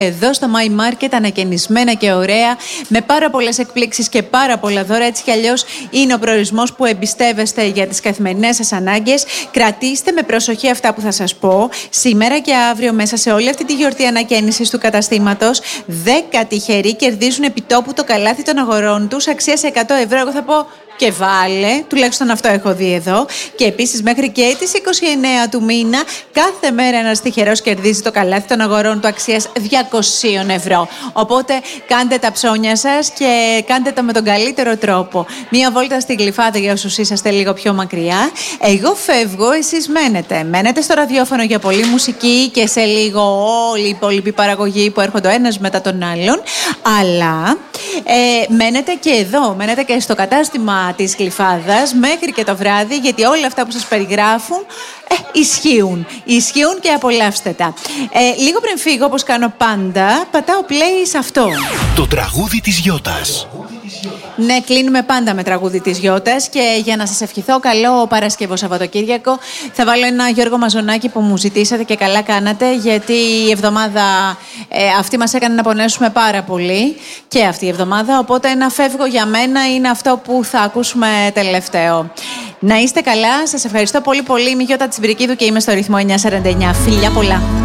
Εδώ στο My Market, ανακαινισμένα και ωραία, με πάρα πολλές εκπλήξεις και πάρα πολλά δώρα. Έτσι κι αλλιώς είναι ο προορισμός που εμπιστεύεστε για τις καθημερινές σας ανάγκες. Κρατήστε με προσοχή αυτά που θα σας πω. Σήμερα και αύριο, μέσα σε όλη αυτή τη γιορτή ανακαίνησης του καταστήματος, 10 τυχεροί κερδίζουν επιτόπου το καλάθι των αγορών τους αξίας 100 ευρώ. Εγώ θα πω και βάλε, τουλάχιστον αυτό έχω δει εδώ. Και επίσης μέχρι και τις 29 του μήνα, κάθε μέρα ένας τυχερός κερδίζει το καλάθι των αγορών του αξίας 200 ευρώ. Οπότε κάντε τα ψώνια σας και κάντε τα με τον καλύτερο τρόπο. Μία βόλτα στη Γλυφάδα για όσους είσαστε λίγο πιο μακριά. Εγώ φεύγω, εσείς μένετε. Μένετε στο ραδιόφωνο για πολλή μουσική και σε λίγο όλη η υπόλοιπη παραγωγή που έρχονται ο ένας μετά τον άλλον. Αλλά μένετε και εδώ, μένετε και στο κατάστημα της Γλυφάδας μέχρι και το βράδυ, γιατί όλα αυτά που σας περιγράφουν ισχύουν και απολαύστε τα. Λίγο πριν φύγω, όπως κάνω πάντα, πατάω play σε αυτό. Το τραγούδι της Γιώτας. Ναι, κλείνουμε πάντα με τραγούδι της Γιώτας και για να σας ευχηθώ καλό Παρασκευό Σαββατοκύριακο θα βάλω ένα Γιώργο Μαζονάκη που μου ζητήσατε και καλά κάνατε, γιατί η εβδομάδα αυτή μας έκανε να πονέσουμε πάρα πολύ και αυτή η εβδομάδα, οπότε ένα φεύγω για μένα είναι αυτό που θα ακούσουμε τελευταίο. Να είστε καλά, σας ευχαριστώ πολύ πολύ. Είμαι η Γιώτα Τσιμπρικίδου και είμαι στο ρυθμό 949. Φιλιά πολλά.